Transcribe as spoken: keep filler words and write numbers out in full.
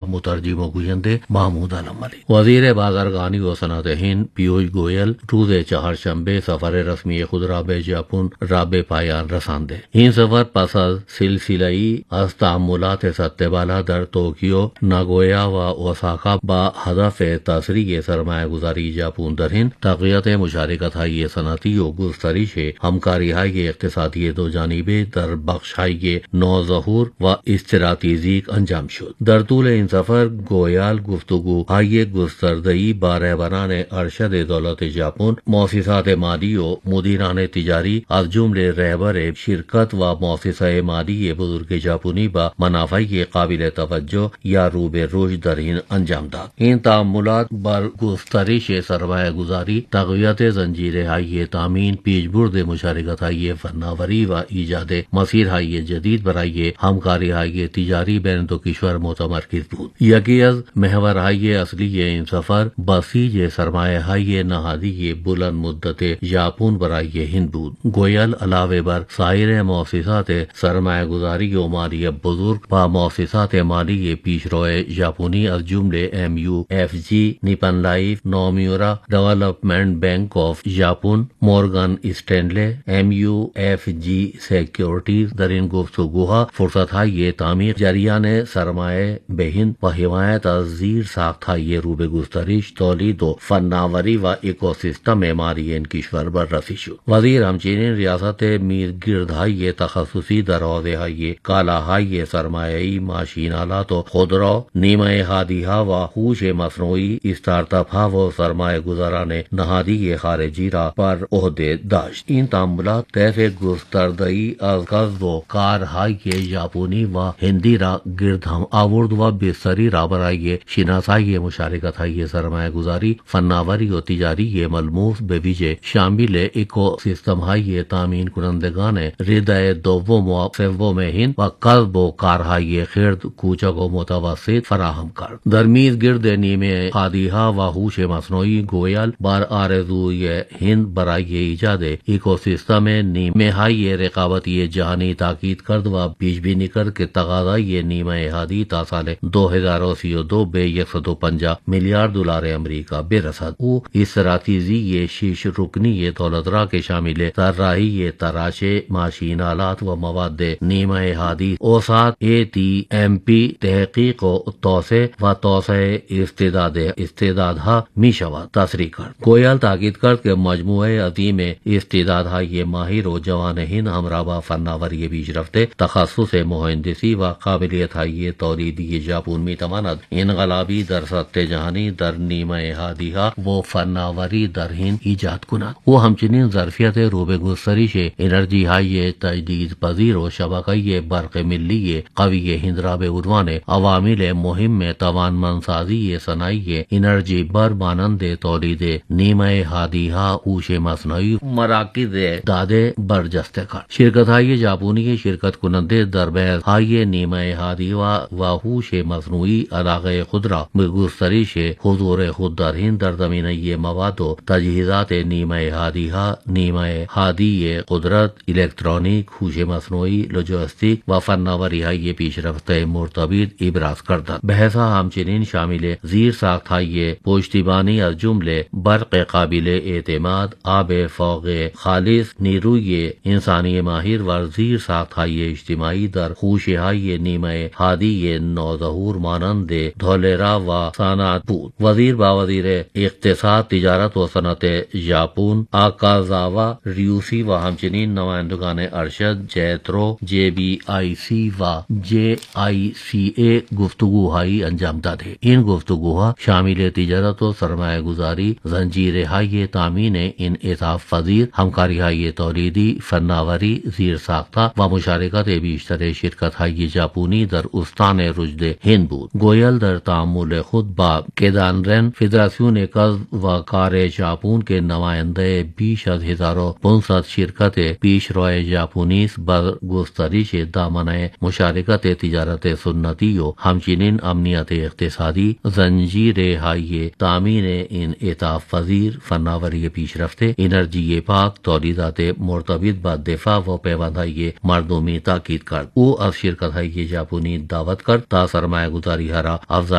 مترجم و گوینده محمود علم‌علی. وزیر بازرگانی و صنعت هند پیوش گویل روز چهارشنبه سفر رسمی خود را به ژاپن را به پایان رسانده. این سفر پس از سلسله‌ای از تأملات سطح بالا در توکیو، ناگویا و اوساکا با هدف تسریع سرمایه گذاری ژاپن در هند، تقویت مشارکت‌های صنعتی و گسترش همکاری‌های اقتصادی دو جانبه در بخش‌های نوظهور و استراتژیک انجام شد. در طول این سفر گویل گفتگوهای گسترده‌ای با رهبران ارشد دولت ژاپن، مؤسسات مالی و مدیران تجاری از جمله رهبر شرکت و مؤسسه مالی بزرگ ژاپنی با منافع قابل توجه یا رو به رشد در این انجام داد. این تأملات بر گسترش سرمایه گذاری، تقویت زنجیرهای تامین، پیشبرد مشارکت‌های فناوری و ایجاد مسیرهای جدید برای همکاری‌های تجاری بین دو کشور متمرکز بود. یکی از محورهای اصلی این سفر بسیج سرمایه‌های نهادی بلند مدت ژاپن برای هند بود. گویل علاوه بر سایر مؤسسات سرمایه گذاری و مالی بزرگ با مؤسسات مالی پیشرو ژاپنی از جمله ام you if G, نیپن life, نومیورا development bank of ژاپن، مورگان استینلی، ام you if G securities there N گفتگوها فرصت‌های تعمیق، جریان سرمایه به هند و حمایت از زیر ساخت‌های رو به گسترش، تولید و فناوری و اکوسیستم مالی این کشور بررسی شد. وزیر همچنین ریاست میزگردهای تخصصی در حوزه‌های کالاهای سرمایه‌ای، ماشین‌آلات و خودرو، نیمه هادی‌ها و هوش مصنوعی، استارتاپ‌ها و سرمایه گذاران نهادی خارجی را بر عهده داشت. این تأملات طیف گسترده‌ای از کسب و کارهای ژاپنی و هندی را گرد هم آورد و بستری را برای شناسایی مشارکت‌های سرمایه گذاری، فناوری و تجاری ملموس به ویژه شامل اکوسیستم‌های تامین کنندگان ردای دوم و سوم هند و کسب و کارهای خرد، کوچک و متوسط فراهم کرد. در میزگرد نیمه هادی‌ها و هوش مصنوعی گویل بر آرزوی هند برای ایجاد اکوسیستم نیمه های رقابتی جهانی تاکید کرد و پیش بینی کرد که تقاضای نیمه هادی تا سال دو هزار و سی و دو به صد و پنجاه میلیارد دلار امریکا برسد. او استراتژی شش رکنی دولت را که شامل طراحی تراشه، ماشین‌آلات و مواد نیمه هادی، اوساط، ای تی ایم پی، تحقیق و توسعه و توسعه استعداد استعدادها می شود تصریح کرد. گویل تاکید کرد که مجموعه عظیم استعدادهای ماهر و جوان هند همراه با فناوری پیشرفته، تخصص مهندسی و قابلیت‌های تولیدی ژاپن می تواند انقلابی در سطح جهانی در نیمه هادی‌ها و فناوری در هند ایجاد کند. او همچنین ظرفیت رو به گسترش انرژی‌های تجدیدپذیر و شبکه برق ملی قوی هند را به عنوان عوامل مهم توانمندسازی صنایع انرژی بر مانند تولید نیمه هادی‌ها، هوش مصنوعی، مراکز داده برجسته کرد. شرکت‌های ژاپنی شرکت کننده در بحث‌های نیمه هادی و هوش مصنوعی علاقه خود را به گسترش حضور خود در هند در زمینه مواد و تجهیزات نیمه هادی‌ها، نیمه هادی قدرت، الکترونیک، هوش مصنوعی، لوجستیک و فناوری‌های پیشرفته مرتبط ابراز کردند. بحث‌ها همچنین شامل زیر ساخت‌های پشتیبانی از جمله برق قابل اعتماد، آب فوق خالص، نیروی انسانی ماهر و زیر ساخت‌های اجتماعی در حوزه‌های نیمه هادی نوظهور مانند دولرا و صنعت بود. وزیر با وزیر اقتصاد، تجارت و صنعت ژاپن آکازاوا ریوسی و همچنین نمایندگان ارشد جیترو، جے بی آئی سی و جے آئی سی اے گفتگوهایی انجام داده. این گفتگوها شامل تجارت و سرمایه گذاری، زنجیرهای تامین انعطاف پذیر، همکاری‌های تولیدی، فناوری، زیرساخت‌ها و مشارکت بیشتر شرکت‌های ژاپنی در استان رشد هند بود. گویل در تعامل خود با کیدانرن، فدراسیون کسب و کار ژاپن که نماینده بیش از هزار و پانصد شرکت پیشرو ژاپنی است، با گسترش دامنه مشارکت تجارت سنتی و همچنین امنیت اقتصادی، زنجیرهای تامین انعطاف پذیر، فناوری پیشرفته، انرژی پاک، تولیدات مرتبط با دفاع و پیوندهای مردمی تاکید کرد. او از شرکت‌های ژاپنی دعوت کرد تا سرمایه‌گذاری را افزایش